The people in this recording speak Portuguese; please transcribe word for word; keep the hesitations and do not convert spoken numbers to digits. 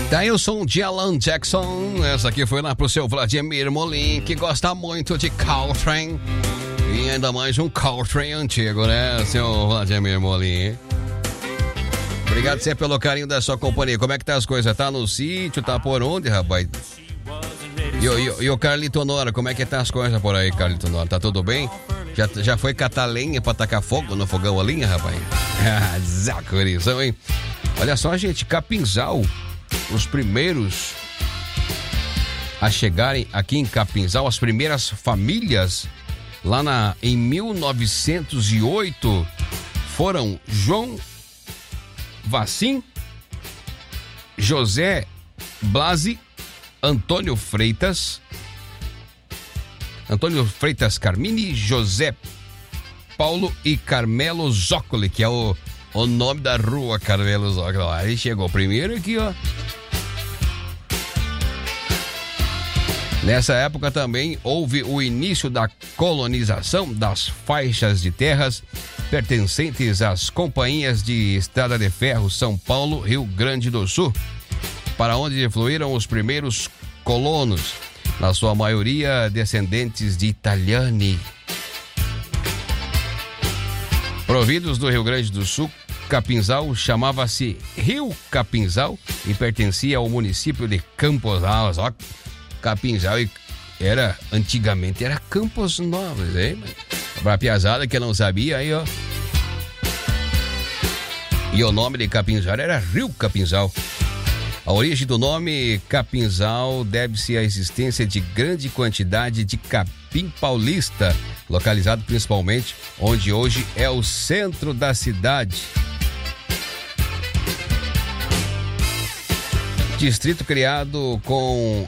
Daí o som de Alan Jackson. Essa aqui foi lá pro seu Vladimir Molin, que gosta muito de Coltrane. E ainda mais um Coltrane antigo, né, seu Vladimir Molin? Obrigado sempre pelo carinho da sua companhia. Como é que tá as coisas? Tá no sítio? Tá por onde, rapaz? E, e, e o Carlito Nora, como é que tá as coisas por aí, Carlito Nora? Tá tudo bem? Já, já foi catar lenha pra tacar fogo no fogão a linha, rapaz? Ah, zacorizão, hein? Olha só, gente, Capinzal, os primeiros a chegarem aqui em Capinzal, as primeiras famílias lá na, em mil novecentos e oito foram João Vacim, José Blasi, Antônio Freitas, Antônio Freitas Carmini, José Paulo e Carmelo Zócoli, que é o, o nome da rua Carmelo Zócoli. Aí chegou primeiro aqui, ó. Nessa época também houve o início da colonização das faixas de terras pertencentes às companhias de estrada de ferro São Paulo, Rio Grande do Sul, para onde fluíram os primeiros colonos, na sua maioria descendentes de italiani. Providos do Rio Grande do Sul, Capinzal chamava-se Rio Capinzal e pertencia ao município de Campos Novos. Ó, Capinzal era, antigamente era Campos Novos, hein? Pra piazada que não sabia, aí, ó. E o nome de Capinzal era Rio Capinzal. A origem do nome Capinzal deve-se à existência de grande quantidade de capim paulista, localizado principalmente onde hoje é o centro da cidade. Distrito criado com